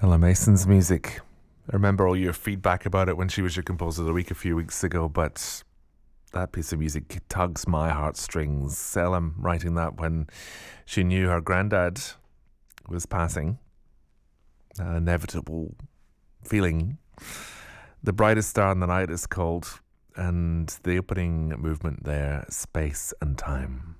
Ella Mason's music. I remember all your feedback about it when she was your composer of the week a few weeks ago, but that piece of music tugs my heartstrings. Ella writing that when she knew her granddad was passing. An inevitable feeling. The Brightest Star in the Night is called, and the opening movement there, Space and Time.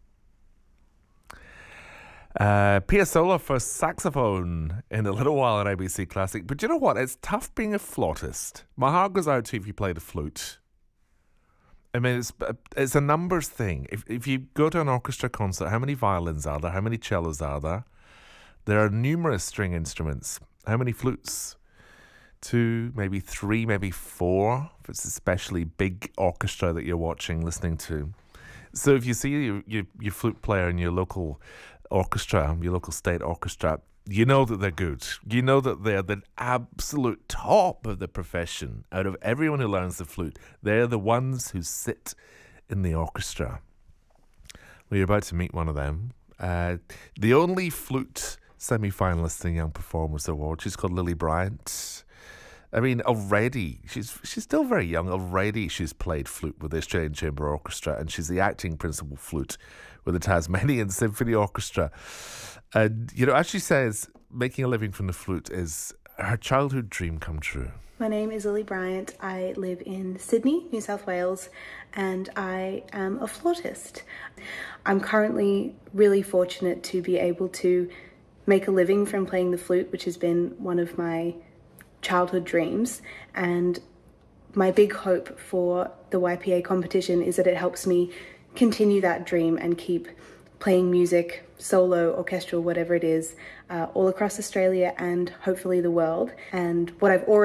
Piazzolla for saxophone in a little while on ABC Classic. But you know what? It's tough being a flautist. My heart goes out to you if you play the flute. I mean, it's a numbers thing. If you go to an orchestra concert, how many violins are there? How many cellos are there? There are numerous string instruments. How many flutes? 2, maybe 3, maybe 4. If it's especially big orchestra that you're watching, listening to. So if you see your flute player in your local orchestra, your local state orchestra, you know that they're good. You know that they're the absolute top of the profession. Out of everyone who learns the flute, they're the ones who sit in the orchestra. Well, you're about to meet one of them. The only flute semi-finalist in Young Performers Award, she's called Lily Bryant. I mean, already, she's still very young. Already she's played flute with the Australian Chamber Orchestra, and she's the acting principal flute with the Tasmanian Symphony Orchestra. And, you know, as she says, making a living from the flute is her childhood dream come true. My name is Lily Bryant. I live in Sydney, New South Wales, and I am a flautist. I'm currently really fortunate to be able to make a living from playing the flute, which has been one of my childhood dreams, and my big hope for the YPA competition is that it helps me continue that dream and keep playing music, solo, orchestral, whatever it is, all across Australia and hopefully the world. And what I've already